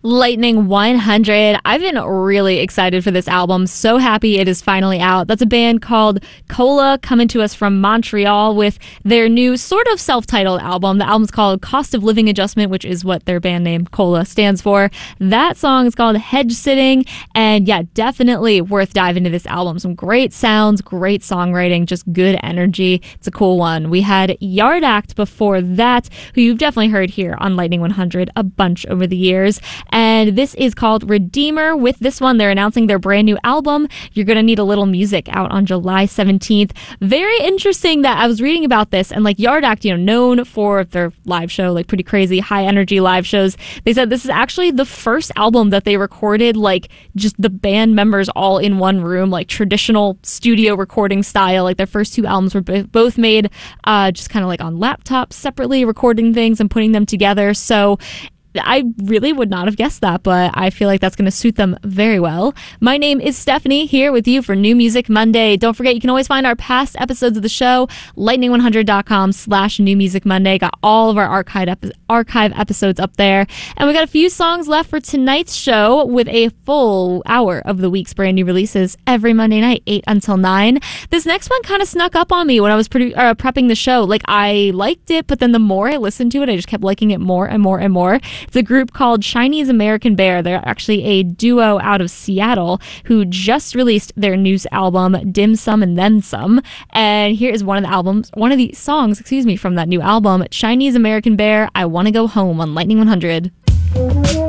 Lightning 100. I've been really excited for this album. So happy it is finally out. That's a band called Cola coming to us from Montreal with their new sort of self-titled album. The album's called Cost of Living Adjustment, which is what their band name Cola stands for. That song is called Hedge Sitting. And yeah, definitely worth diving into this album. Some great sounds, great songwriting, just good energy. It's a cool one. We had Yard Act before that, who you've definitely heard here on Lightning 100 a bunch over the years. And this is called Redeemer. With this one, they're announcing their brand new album, You're Gonna Need a Little Music, out on July 17th. Very interesting that I was reading about this, and like Yard Act, known for their live show, like pretty crazy, high energy live shows. They said this is actually the first album that they recorded, like just the band members all in one room, like traditional studio recording style. Like their first two albums were both made just kind of like on laptops separately, recording things and putting them together. So I really would not have guessed that, but I feel like that's going to suit them very well. My name is Stephanie, here with you for New Music Monday. Don't forget, you can always find our past episodes of the show, lightning100.com/New Music Monday. Got all of our archive episodes up there. And we got a few songs left for tonight's show with a full hour of the week's brand new releases every Monday night, 8 until 9. This next one kind of snuck up on me when I was prepping the show. Like, I liked it, but then the more I listened to it, I just kept liking it more and more and more. It's a group called Chinese American Bear. They're actually a duo out of Seattle who just released their new album, Dim Sum and Then Some. And here is one of the songs from that new album, Chinese American Bear, I Wanna Go Home, on Lightning 100.